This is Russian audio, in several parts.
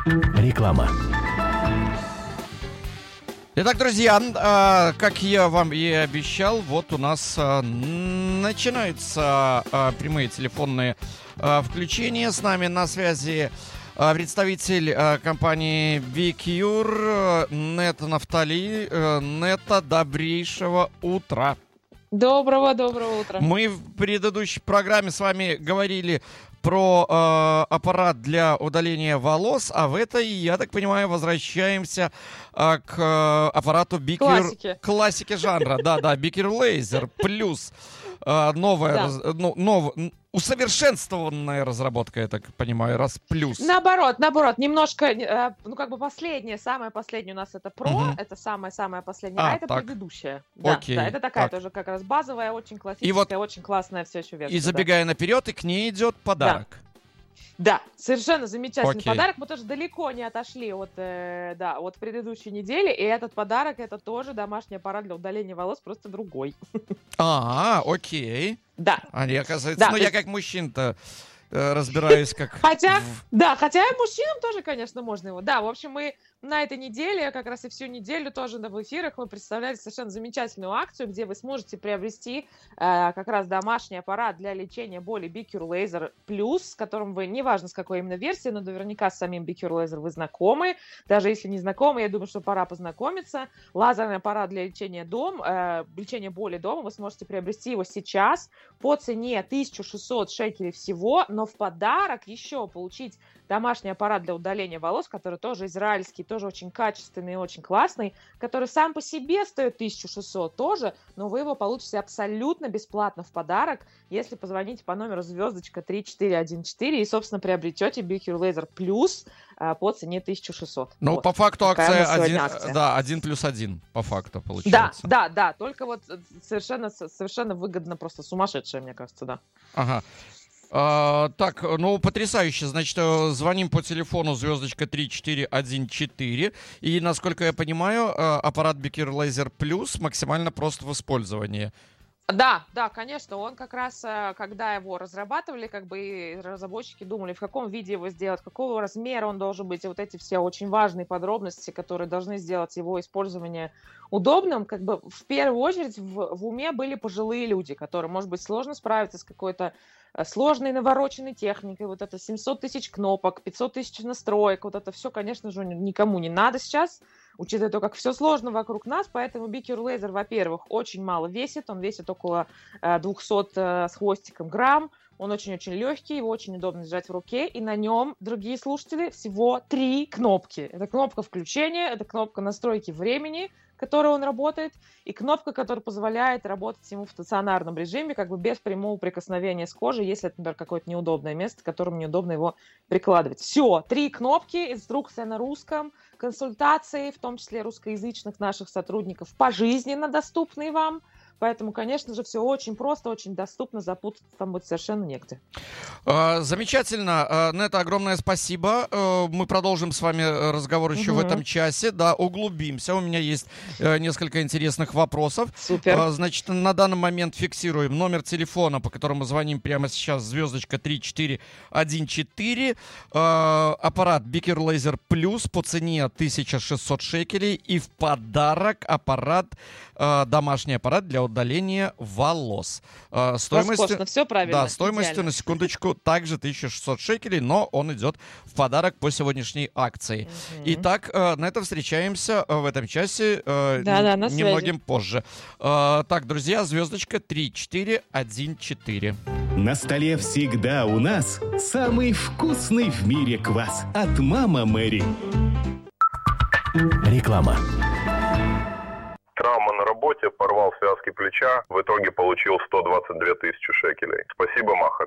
Реклама. Итак, друзья, как я вам и обещал, вот у нас начинаются прямые телефонные включения. С нами на связи представитель компании BeCure Нета Нафтали. Нета, добрейшего утра. Доброго утра. Мы в предыдущей программе с вами говорили про аппарат для удаления волос, а в этой, я так понимаю, возвращаемся к аппарату BeCure. Классике жанра, да, BeCure Laser плюс новая, усовершенствованная разработка, я так понимаю, раз плюс. Наоборот, немножко, последняя, самая последняя у нас это Pro, это самая последняя, а это предыдущая. Окей. Да, это такая тоже как раз базовая, очень классическая, очень клссная все еще версия. И забегая наперед, и к ней идет подарок. Да, совершенно замечательный подарок. Мы тоже далеко не отошли от предыдущей недели. И этот подарок, это тоже домашний аппарат для удаления волос, просто другой. Окей. Да. Оказывается, я как мужчина-то разбираюсь как... Хотя и мужчинам тоже, конечно, можно его. Да, в общем, мы на этой неделе, как раз и всю неделю тоже в эфирах мы представляли совершенно замечательную акцию, где вы сможете приобрести как раз домашний аппарат для лечения боли BeCure Laser Plus, с которым вы, неважно с какой именно версии, но наверняка с самим BeCure Laser вы знакомы. Даже если не знакомы, я думаю, что пора познакомиться. Лазерный аппарат для лечения боли дома, вы сможете приобрести его сейчас по цене 1600 шекелей всего, но в подарок еще получить домашний аппарат для удаления волос, который тоже израильский, тоже очень качественный и очень классный, который сам по себе стоит 1600 тоже, но вы его получите абсолютно бесплатно в подарок, если позвоните по номеру звездочка 3414 и, собственно, приобретете BeCure Laser Plus по цене 1600. Ну, по факту акция 1+1, по факту получается. Да, только вот совершенно выгодно, просто сумасшедшая, мне кажется, да. Ага. Потрясающе. Значит, звоним по телефону звездочка 3414. И, насколько я понимаю, аппарат BeCure Laser Plus максимально прост в использовании. Да, конечно, он как раз, когда его разрабатывали, и разработчики думали, в каком виде его сделать, какого размера он должен быть, и вот эти все очень важные подробности, которые должны сделать его использование удобным, в первую очередь в уме были пожилые люди, которым, может быть, сложно справиться с какой-то сложной навороченной техникой, вот это 700 тысяч кнопок, 500 тысяч настроек, вот это все, конечно же, никому не надо сейчас, учитывая то, как все сложно вокруг нас, поэтому BeCure Laser, во-первых, очень мало весит, он весит около 200 с хвостиком грамм, он очень-очень легкий, его очень удобно держать в руке, и на нем, дорогие слушатели, всего 3 кнопки. Это кнопка включения, это кнопка настройки времени, которой он работает, и кнопка, которая позволяет работать ему в стационарном режиме, без прямого прикосновения с кожей, если это, например, какое-то неудобное место, к которому неудобно его прикладывать. Все, 3 кнопки, инструкция на русском, консультации, в том числе русскоязычных наших сотрудников, пожизненно доступные вам. Поэтому, конечно же, все очень просто, очень доступно, запутаться там будет совершенно негде. Замечательно. Нета, огромное спасибо. Мы продолжим с вами разговор еще в этом часе. Да, углубимся. У меня есть несколько интересных вопросов. Супер. Значит, на данный момент фиксируем номер телефона, по которому звоним прямо сейчас, звездочка 3414. Аппарат BeCure Laser Plus по цене 1600 шекелей. И в подарок домашний аппарат для удаления волос. Роскошно, все правильно. Да, стоимостью, идеально. На секундочку, также 1600 шекелей, но он идет в подарок по сегодняшней акции. Итак, на этом встречаемся в этом часе немногим позже. Так, друзья, звездочка 3414. На столе всегда у нас самый вкусный в мире квас от Мама Мэри. Реклама. Травма на работе, порвал связки плеча, в итоге получил 122 тысячи шекелей. Спасибо, Махаль.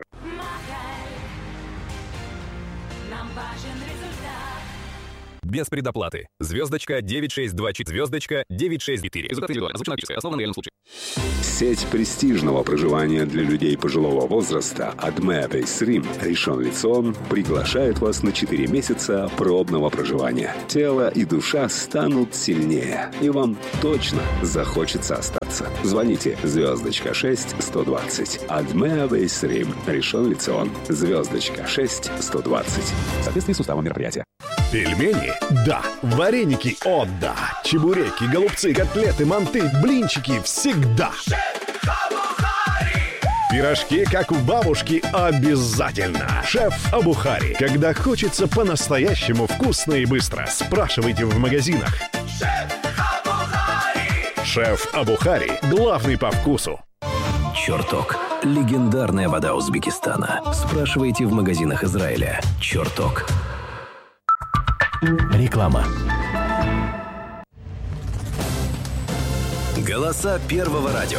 Без предоплаты. Звездочка 9624, звездочка 964. Результат индивидуально. Звучит на основан на реальном случае. Сеть престижного проживания для людей пожилого возраста Adme Base Rim Ришон Лецион приглашает вас на 4 месяца пробного проживания. Тело и душа станут сильнее, и вам точно захочется остаться. Звоните звездочка 6 120. Adme Base Rim Ришон Лецион. Звездочка 6 120. В соответствии с уставом мероприятия. Пельмени? Да. Вареники? О, да. Чебуреки, голубцы, котлеты, манты, блинчики? Всегда. Пирожки, как у бабушки, обязательно. Шеф Абухари. Когда хочется по-настоящему вкусно и быстро, спрашивайте в магазинах. Шеф Абухари. Главный по вкусу. Чертог. Легендарная вода Узбекистана. Спрашивайте в магазинах Израиля. Чертог. Реклама. Голоса Первого радио.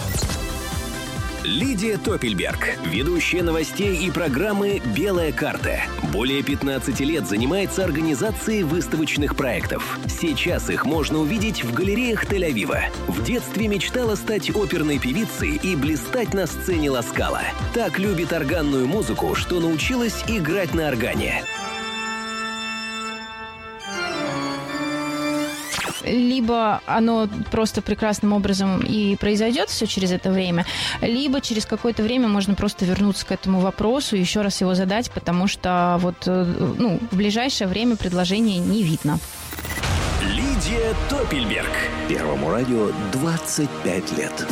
Лидия Топельберг, ведущая новостей и программы «Белая карта». Более 15 лет занимается организацией выставочных проектов. Сейчас их можно увидеть в галереях Тель-Авива. В детстве мечтала стать оперной певицей и блистать на сцене Ла Скала. Так любит органную музыку, что научилась играть на органе. Либо оно просто прекрасным образом и произойдет все через это время, либо через какое-то время можно просто вернуться к этому вопросу и еще раз его задать, потому что в ближайшее время предложения не видно. Лидия Топельберг. Первому радио 25 лет.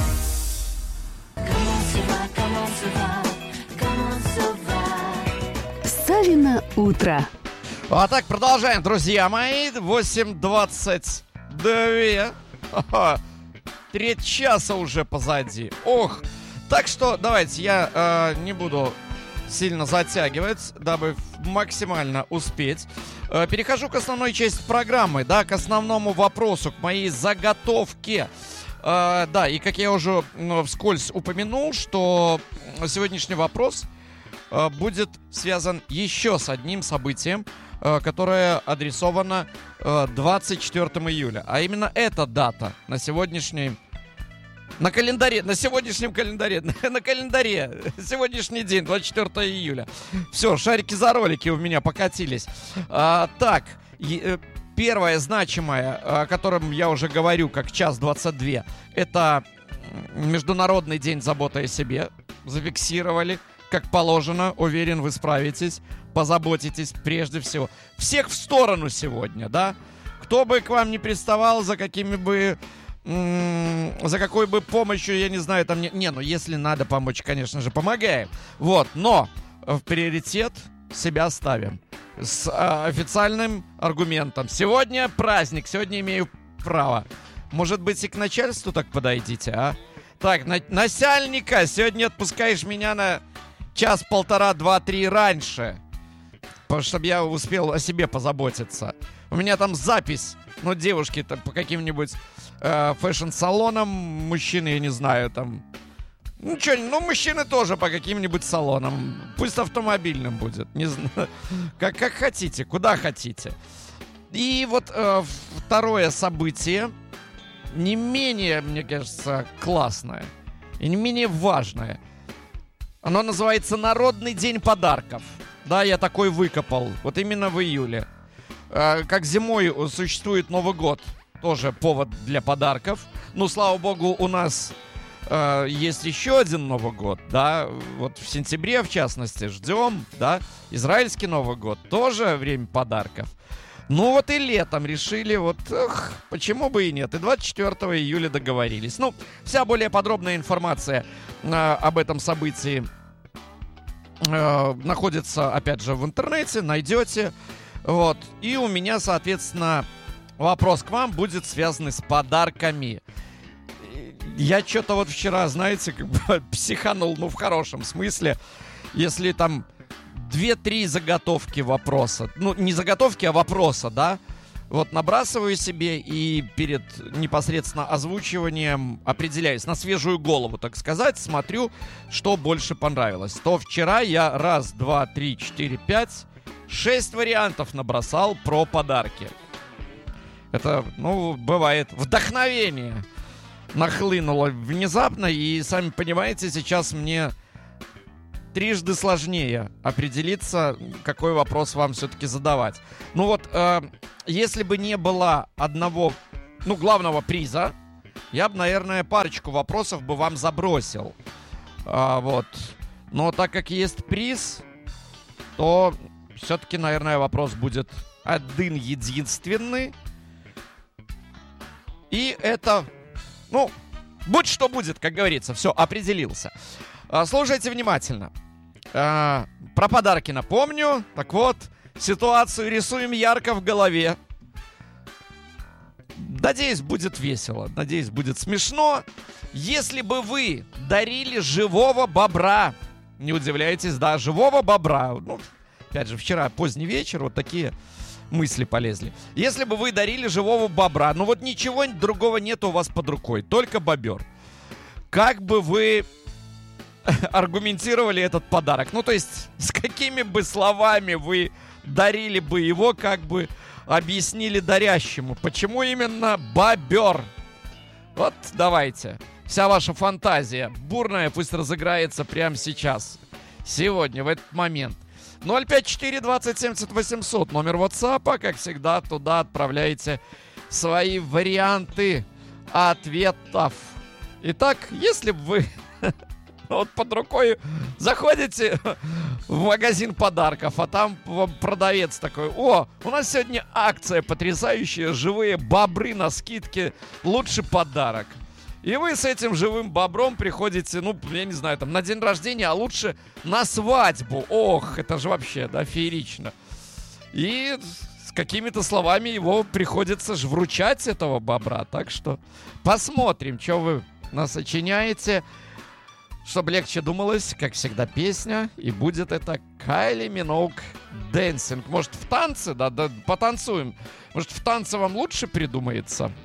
Савино утро. А так, продолжаем, друзья мои. 8:22. Треть часа уже позади. Ох. Так что давайте я не буду сильно затягивать, дабы максимально успеть. Перехожу к основной части программы, да, к основному вопросу, к моей заготовке. Да, и как я уже вскользь упомянул, что сегодняшний вопрос будет связан еще с одним событием, которое адресовано 24 июля. А именно эта дата на сегодняшнем календаре, сегодняшний день, 24 июля. Все, шарики за ролики у меня покатились. Так, первое значимое, о котором я уже говорю, как час 22, это Международный день заботы о себе. Зафиксировали, как положено. Уверен, вы справитесь. Позаботитесь прежде всего. Всех в сторону сегодня, да? Кто бы к вам не приставал, за какой бы помощью, я не знаю, там... ну, если надо помочь, конечно же, помогаем. Вот, но в приоритет себя ставим. С официальным аргументом. Сегодня праздник, сегодня имею право. Может быть, и к начальству так подойдите, а? Так, начальника, сегодня отпускаешь меня на час, полтора, два, три раньше. Чтобы я успел о себе позаботиться. У меня там запись. Ну, девушки там по каким-нибудь фэшн-салонам. Мужчины, я не знаю, там... мужчины тоже по каким-нибудь салонам. Пусть автомобильным будет. Не знаю. Как хотите, куда хотите. И вот второе событие. Не менее, мне кажется, классное. И не менее важное. Оно называется «Народный день подарков». Да, я такой выкопал. Вот именно в июле. Как зимой существует Новый год. Тоже повод для подарков. Ну, слава богу, у нас есть еще один Новый год. Да, вот в сентябре, в частности, ждем. Да, израильский Новый год. Тоже время подарков. Ну, вот и летом решили, почему бы и нет. И 24 июля договорились. Ну, вся более подробная информация об этом событии находится, опять же, в интернете, найдете. Вот. И у меня, соответственно, вопрос к вам будет связан с подарками. Я что-то вот вчера, знаете, как бы психанул, в хорошем смысле. Если там 2-3 заготовки вопроса, не заготовки, а вопроса, да, вот набрасываю себе и перед непосредственно озвучиванием определяюсь на свежую голову, так сказать, смотрю, что больше понравилось. То вчера я 1, 2, 3, 4, 5, 6 вариантов набросал про подарки. Это, бывает, вдохновение нахлынуло внезапно, и, сами понимаете, сейчас мне трижды сложнее определиться, какой вопрос вам все-таки задавать. Если бы не было одного, главного приза, я бы, наверное, парочку вопросов бы вам забросил. Но так как есть приз, то все-таки, наверное, вопрос будет один единственный. И это, ну, будь что будет, как говорится, все, определился. Слушайте внимательно. Про подарки напомню. Так вот, ситуацию рисуем ярко в голове. Надеюсь, будет весело. Надеюсь, будет смешно. Если бы вы дарили живого бобра, не удивляйтесь, да, живого бобра. Ну, опять же, вчера поздний вечер, вот такие мысли полезли. Если бы вы дарили живого бобра, ну вот ничего другого нет у вас под рукой, только бобер. Как бы вы аргументировали этот подарок? Ну, то есть, с какими бы словами вы дарили бы его, как бы объяснили дарящему, почему именно бобер? Вот давайте. Вся ваша фантазия бурная пусть разыграется прямо сейчас. Сегодня, в этот момент. 054-20-70-800. Номер WhatsApp, как всегда, туда отправляете свои варианты ответов. Итак, если бы вы вот под рукой заходите в магазин подарков, а там продавец такой: о, у нас сегодня акция потрясающая, живые бобры на скидке, лучший подарок. И вы с этим живым бобром приходите, ну, я не знаю, там, на день рождения, а лучше на свадьбу. Ох, это же вообще, да, феерично. И с какими-то словами его приходится же вручать, этого бобра. Так что посмотрим, что вы насочиняете. Чтобы легче думалось, как всегда, песня. И будет это Кайли Миноуг «Dancing». Может, в танце? Да, потанцуем. Может, в танце вам лучше придумается?